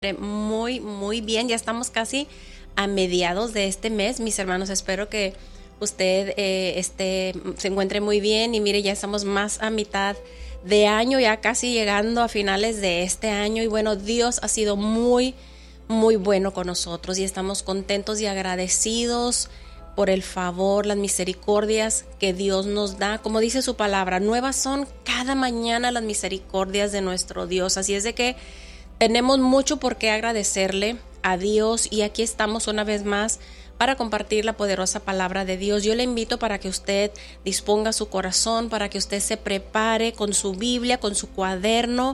Muy bien. Ya estamos casi a mediados de este mes, mis hermanos. Espero que usted se encuentre muy bien. Y mire, ya estamos más a mitad de año, ya casi llegando a finales de este año. Y bueno, Dios ha sido muy bueno con nosotros y estamos contentos y agradecidos por el favor, las misericordias que Dios nos da. Como dice su palabra, nuevas son cada mañana las misericordias de nuestro Dios. Así es de que tenemos mucho por qué agradecerle a Dios y aquí estamos una vez más para compartir la poderosa palabra de Dios. Yo le invito para que usted disponga su corazón, para que usted se prepare con su Biblia, con su cuaderno,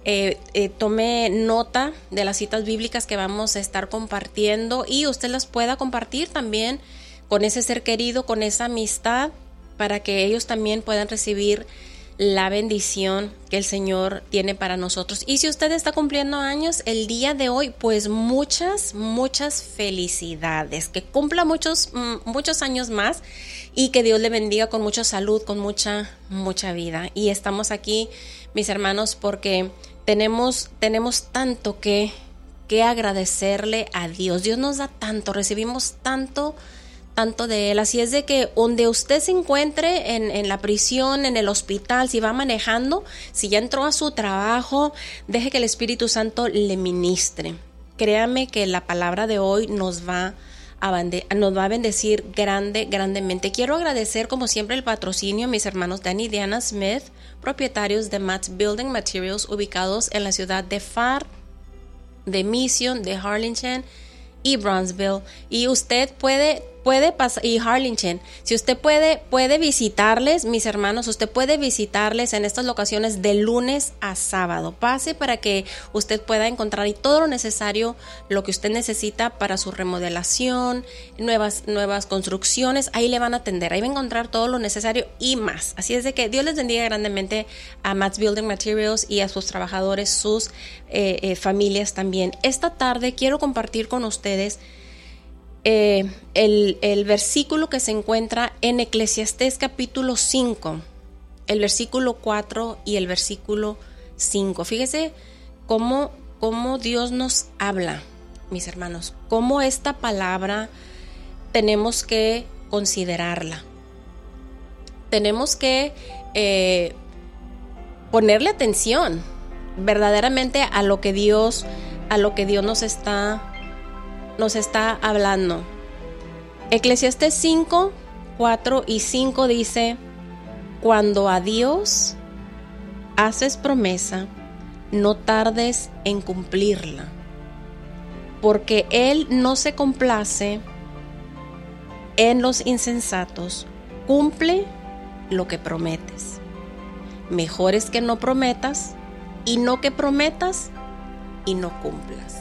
tome nota de las citas bíblicas que vamos a estar compartiendo y usted las pueda compartir también con ese ser querido, con esa amistad, para que ellos también puedan recibir la bendición que el Señor tiene para nosotros. Y si usted está cumpliendo años el día de hoy, pues muchas felicidades, que cumpla muchos años más y que Dios le bendiga con mucha salud, con mucha vida. Y estamos aquí, mis hermanos, porque tenemos tanto que agradecerle a Dios. Dios nos da tanto, recibimos tanto de Él. Así es de que donde usted se encuentre, en la prisión, en el hospital, si va manejando, si ya entró a su trabajo, deje que el Espíritu Santo le ministre. Créame que la palabra de hoy nos va a bendecir grandemente. Quiero agradecer como siempre el patrocinio a mis hermanos Danny y Diana Smith, propietarios de Matt's Building Materials, ubicados en la ciudad de Pharr, de Mission, de Harlingen y Brownsville. Y usted puede pasar, y Harlingen, si usted puede visitarles, mis hermanos, usted puede visitarles en estas locaciones de lunes a sábado. Pase para que usted pueda encontrar y todo lo necesario, lo que usted necesita para su remodelación, nuevas construcciones. Ahí le van a atender, ahí va a encontrar todo lo necesario y más. Así es de que Dios les bendiga grandemente a Matt's Building Materials y a sus trabajadores, sus familias también. Esta tarde quiero compartir con ustedes el versículo que se encuentra en Eclesiastés capítulo 5, el versículo 4 y el versículo 5. Fíjese cómo Dios nos habla, mis hermanos, cómo esta palabra tenemos que considerarla. Tenemos que ponerle atención verdaderamente a lo que Dios nos está hablando. Eclesiastés 5, 4 y 5 dice: cuando a Dios haces promesa, no tardes en cumplirla, porque Él no se complace en los insensatos. Cumple lo que prometes. Mejor es que no prometas y no que prometas y no cumplas.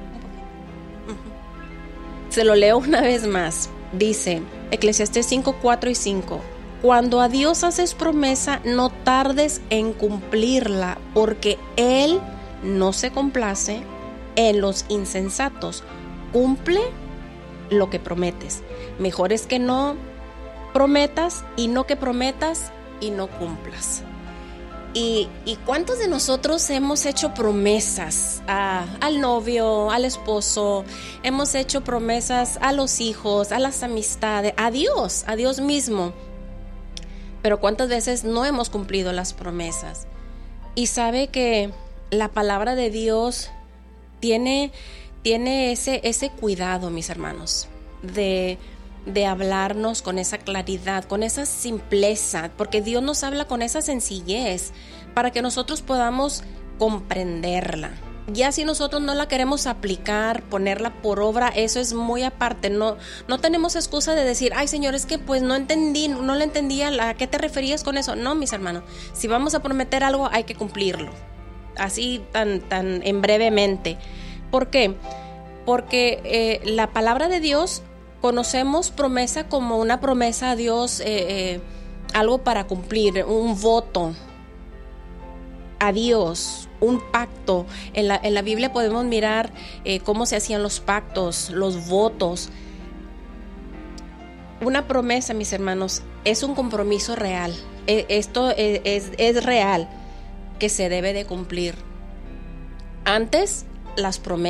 Se lo leo una vez más. Dice Eclesiastés 5, 4 y 5: cuando a Dios haces promesa, no tardes en cumplirla, porque Él no se complace en los insensatos. Cumple lo que prometes. Mejor es que no prometas y no que prometas y no cumplas. ¿Y cuántos de nosotros hemos hecho promesas al novio, al esposo? Hemos hecho promesas a los hijos, a las amistades, a Dios mismo. Pero ¿cuántas veces no hemos cumplido las promesas? Y sabe que la palabra de Dios tiene ese cuidado, mis hermanos, de hablarnos con esa claridad, con esa simpleza, porque Dios nos habla con esa sencillez para que nosotros podamos comprenderla. Ya si nosotros no la queremos aplicar, ponerla por obra, eso es muy aparte. No tenemos excusa de decir: ay, Señor, es que pues no le entendía a qué te referías con eso. No, mis hermanos, si vamos a prometer algo, hay que cumplirlo, así tan en brevemente. ¿Por qué? Porque la palabra de Dios, conocemos promesa como una promesa a Dios, algo para cumplir, un voto a Dios, un pacto. En la Biblia podemos mirar cómo se hacían los pactos, los votos. Una promesa, mis hermanos, es un compromiso real. Esto es real, que se debe de cumplir. Antes las promesas